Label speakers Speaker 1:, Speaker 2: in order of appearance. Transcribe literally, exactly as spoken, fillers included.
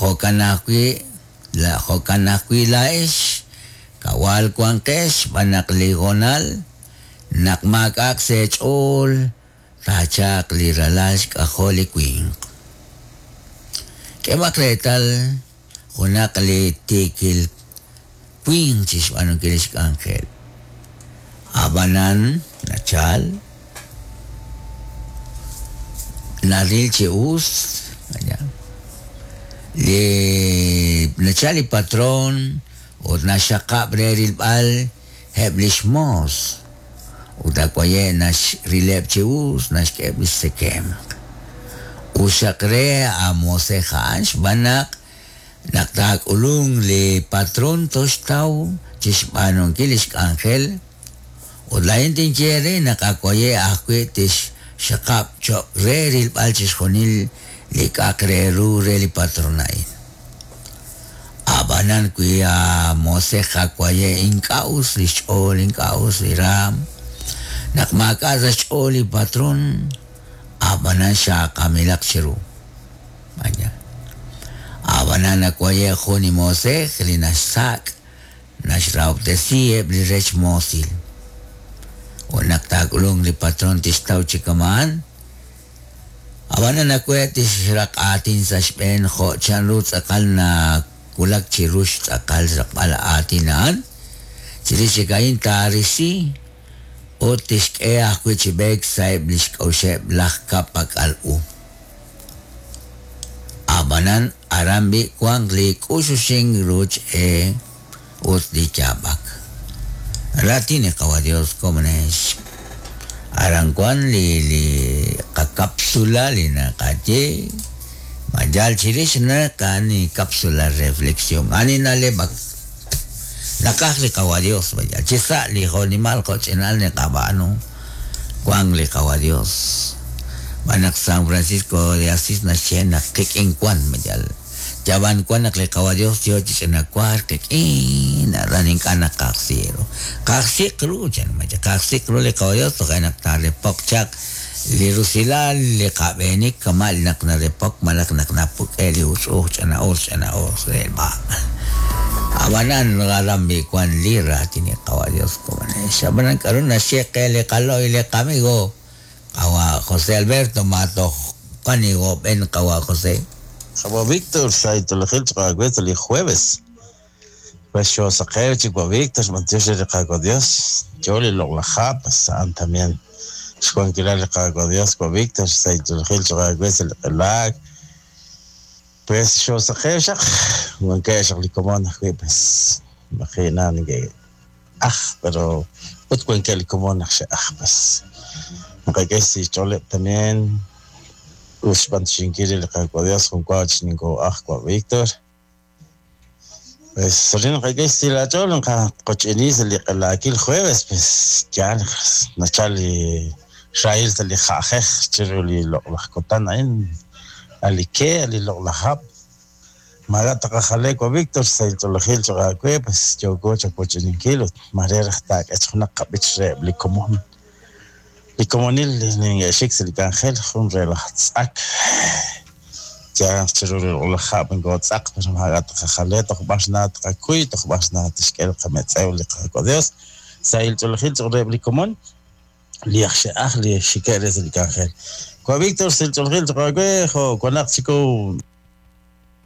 Speaker 1: Hokanakwi, la Hokanakwi laish, kawal kwangkesh, banakligonal, nakmakak sechol, tachak liralash kaholi queen. Kemakretal, hunakli tikil queen chis anong kilis angel. Abanan, nachal, naril cheus, ganyan. Li nachali patron, o nasyaka breril bal, heblish mos. Udakwaye nash rilep cheus, nash keblis sekem. Usakre amose khans banak, naktak ulung li patron tostaw, chispanong kilis angel. Udlayin tin chere nakakwaye akwe tis syakap chok reril bal chiskonil li kakreru reli patronain. Abanan kuya mose kakwaye inkaus li chol inkaus li ram. Nakmakaza chol li patron. Abanan siya kamilak siru. Manya. Abanan nakwaye khoni mose li nasak. Nashraup te siye li rech mosil. O naktagulong li patron tistaw chikaman. Abanan nakwaye tisrak atin sa spen kho chanrut sakal na kulak chirush sakal sakal atinan. Sili sikain tarisi. O tiske akwe chibeg saib lisk o sheb lak kapak al-u. Abanan arambi kwang li kususing ruch e ut di chabak. Rati ni kawadios komanes. Arangkwan li li kakapsula li na kaje. Majal chiris na kani kapsula refleksyon. Ani na lebak. Nakakli kawadios majal. Chisa li honimal ko chinal ni kabano. Kwang li kawadios. Manak San Francisco de Asis na siya nakiking kwan majal. Jaban kwan nakli kawadios yo chisa na kwar kikin. Naraning ka na kaksiro. Kaksikro dyan majal. Kaksikro li kawadios to kaya naktari pokchak. Liru sila li kabenik kamal nak na repok malak nak napuk eli usuh chana os chana os reba. Abanan ngarambi kwan lira tini kawadios ko man. Sabanan karon na siya kele kalo ile kamigo. Kawa Jose Alberto mato kanigo ben kawa Jose.
Speaker 2: Kawa Víctor sa itulahil tsaka agwet ali jueves. Pues yo saqueo chico Víctor mantios de kawadios. Yo le lo laja pasan también. Shkwan kilale kago Dios ko Víctor sa itulahil tsaka agwet ali kalag. Pues yo saqueo siya. Huwag kaya siya likomon ako pues makina nge ah pero ut kwen kaya likomon ako siya ah pues nakagay si Chole también uspan shinkiri lakago Dios kung kwa chiningo ah kwa Víctor pues rin nakagay sila Chole naka kochinis likalakil jueves pues ya nachali Israel sa likakeh chiro li loklakotan ayin alike ali loklahap Maga takakale ko Víctor sa itulahil tsaka kwe pas jogo tsaka chinikilot marerah tak at suna kapit re likomon likomonil ning shik sa likangel kung relax-ak kaya tsiruro ulahap ng gotsak pero maga takakale takbas na takakuy takbas na tiskel kametsaw likako Dios sa itulahil tsaka likomon liyak siya ah liyak shikere sa likangel ko Víctor sa itulahil tsaka kwe ho kwanak siko